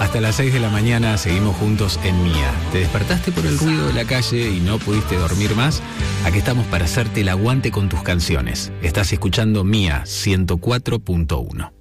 Hasta las 6 de la mañana seguimos juntos en Mía. ¿Te despertaste por el ruido de la calle y no pudiste dormir más? Aquí estamos para hacerte el aguante con tus canciones. Estás escuchando Mía 104.1.